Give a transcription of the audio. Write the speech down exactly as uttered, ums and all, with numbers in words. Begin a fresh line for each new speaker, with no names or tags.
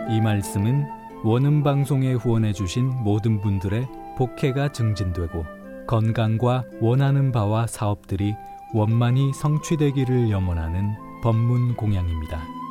이 말씀은 원음방송에 후원해주신 모든 분들의 복혜가 증진되고 건강과 원하는 바와 사업들이 원만히 성취되기를 염원하는 법문 공양입니다.